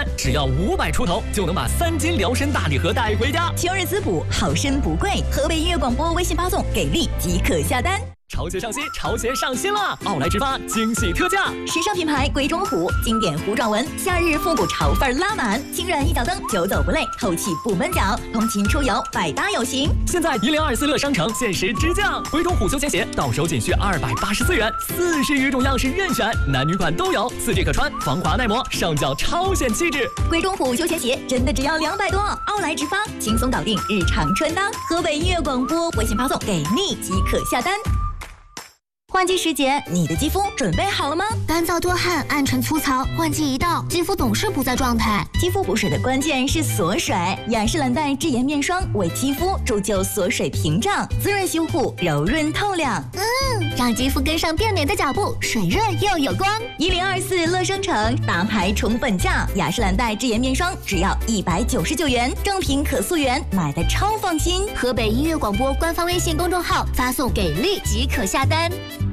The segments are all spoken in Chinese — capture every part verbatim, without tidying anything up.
单，只要五百出头就能把三金疗身大礼盒带回家。 秋日滋补，好身不贵。河北音乐广播微信发送给力即可下单。 潮鞋上新，潮鞋上新了！奥莱直发惊喜特价， 时尚品牌鬼冢虎，经典糊状纹，夏日复古潮范拉满，轻软一脚蹬，久走不累，透气不闷脚，通勤出游百搭有型。 现在一零二四乐商城限时直降，鬼冢虎休闲鞋到手仅需二百八十四元，四十余种样式任选，男女款都有，四季可穿，防滑耐磨，上脚超显气质。 鬼冢虎休闲鞋真的只要两百多，奥莱直发轻松搞定日常穿搭。河北音乐广播微信发送给力即可下单。换季时节，你的肌肤准备好了吗？ 干燥多汗、暗沉粗糙，换季一到，肌肤总是不在状态。 肌肤补水的关键是锁水，雅诗兰黛智颜面霜为肌肤铸就锁水屏障，滋润修护，柔润透亮。 嗯，让肌肤跟上变美的脚步，水润又有光。 一零二四乐商城大牌宠粉价，雅诗兰黛智颜面霜只要一百九十九元，正品可溯源，买的超放心。 河北音乐广播官方微信公众号发送给力即可下单。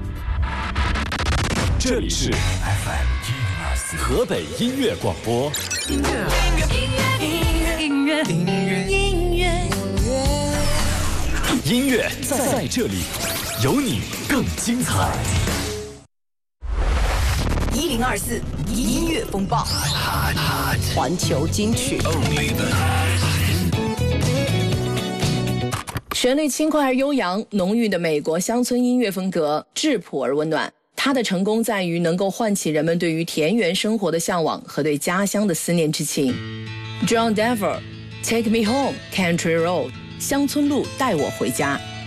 这里是 F M 一零二四河北音乐广播。音乐，音乐，音乐，音乐，音乐，音乐在在这里，有你更精彩。 一零二四音乐风暴，环球金曲。 旋律轻快而悠扬，浓郁的美国乡村音乐风格，质朴而温暖。它的成功在于能够唤起人们对于田园生活的向往和对家乡的思念之情。John Denver， Take Me Home， Country Road， 乡村路带我回家。